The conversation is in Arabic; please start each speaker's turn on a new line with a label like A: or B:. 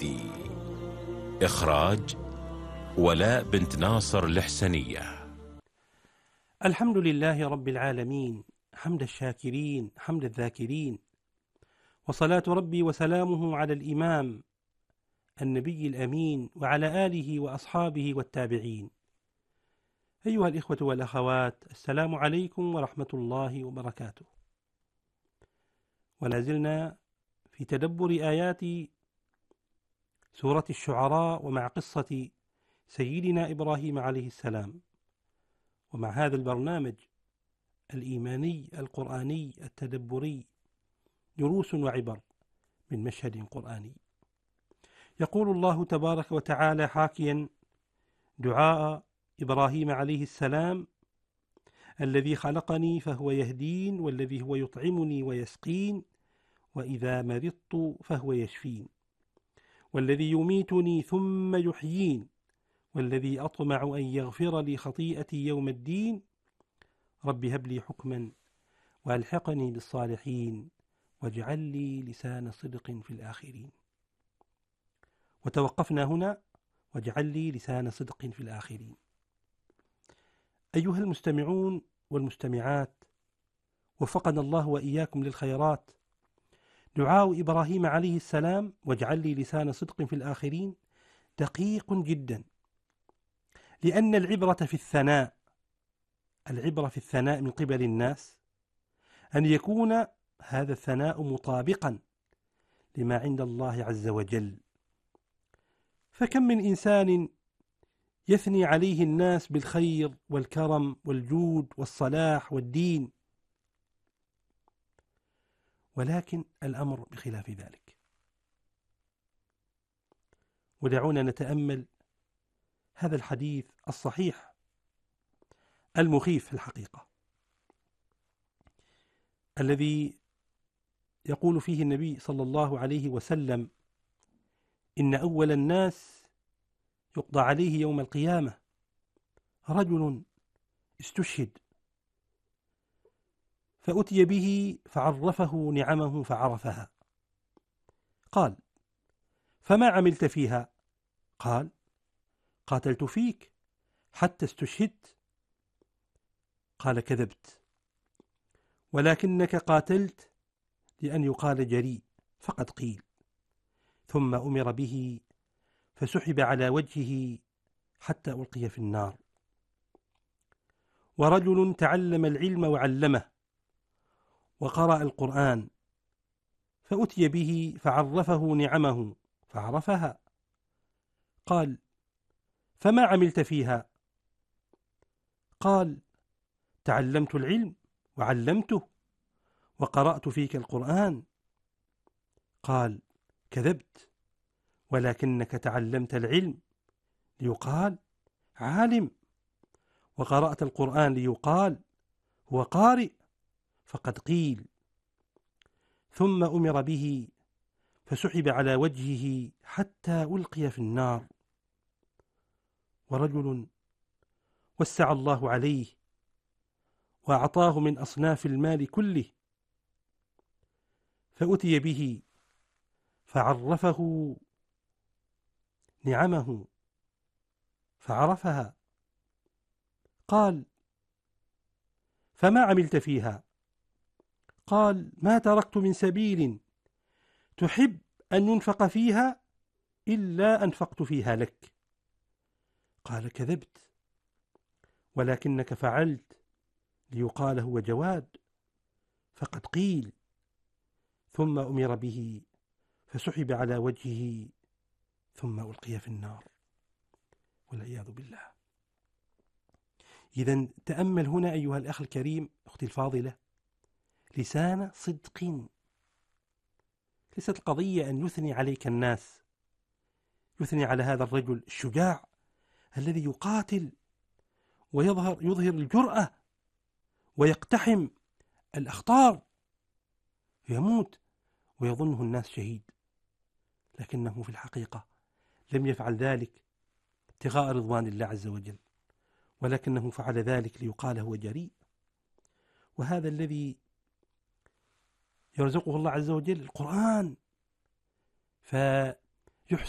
A: الجديدي. إخراج ولاء بنت ناصر الحسنية.
B: الحمد لله رب العالمين، حمد الشاكرين حمد الذاكرين، وصلاة ربي وسلامه على الإمام النبي الأمين وعلى آله وأصحابه والتابعين. أيها الإخوة والأخوات، السلام عليكم ورحمة الله وبركاته. ولا زلنا في تدبر آيات سورة الشعراء ومع قصة سيدنا إبراهيم عليه السلام، ومع هذا البرنامج الإيماني القرآني التدبري، دروس وعبر من مشهد قرآني. يقول الله تبارك وتعالى حاكيا دعاء إبراهيم عليه السلام: الذي خلقني فهو يهدين، والذي هو يطعمني ويسقين، وإذا مرضت فهو يشفين، والذي يميتني ثم يحيين، والذي أطمع أن يغفر لي خطيئتي يوم الدين، رب هب لي حكما وألحقني بالصالحين واجعل لي لسان صدق في الآخرين. وتوقفنا هنا: واجعل لي لسان صدق في الآخرين. أيها المستمعون والمستمعات، وفقنا الله وإياكم للخيرات. دعاء إبراهيم عليه السلام واجعل لي لسان صدق في الآخرين دقيق جدا، لأن العبرة في الثناء، العبرة في الثناء من قبل الناس أن يكون هذا الثناء مطابقا لما عند الله عز وجل. فكم من إنسان يثني عليه الناس بالخير والكرم والجود والصلاح والدين، ولكن الأمر بخلاف ذلك. ودعونا نتأمل هذا الحديث الصحيح المخيف في الحقيقة، الذي يقول فيه النبي صلى الله عليه وسلم: إن أول الناس يقضى عليه يوم القيامة رجل استشهد، فأتي به فعرفه نعمه فعرفها. قال: فما عملت فيها؟ قال: قاتلت فيك حتى استشهدت. قال: كذبت، ولكنك قاتلت لأن يقال جريء، فقد قيل. ثم أمر به فسحب على وجهه حتى ألقي في النار. ورجل تعلم العلم وعلمه وقرأ القرآن، فأتي به فعرفه نعمه فعرفها. قال: فما عملت فيها؟ قال: تعلمت العلم وعلمته وقرأت فيك القرآن. قال: كذبت، ولكنك تعلمت العلم ليقال عالم، وقرأت القرآن ليقال هو قارئ، فقد قيل. ثم أمر به فسحب على وجهه حتى ألقي في النار. ورجل وسع الله عليه وأعطاه من أصناف المال كله، فأتي به فعرفه نعمه فعرفها. قال: فما عملت فيها؟ قال: ما تركت من سبيل تحب أن ينفق فيها إلا أنفقت فيها لك. قال: كذبت، ولكنك فعلت ليقال هو جواد، فقد قيل. ثم أمر به فسحب على وجهه ثم ألقي في النار، والعياذ بالله. إذن تأمل هنا أيها الأخ الكريم، أختي الفاضلة، لسان صدق. ليست القضية أن يثني عليك الناس، يثني على هذا الرجل الشجاع الذي يقاتل ويظهر الجرأة ويقتحم الأخطار، يموت ويظنه الناس شهيد، لكنه في الحقيقة لم يفعل ذلك ابتغاء رضوان الله عز وجل، ولكنه فعل ذلك ليقال هو جريء. وهذا الذي يرزقه الله عز وجل القرآن،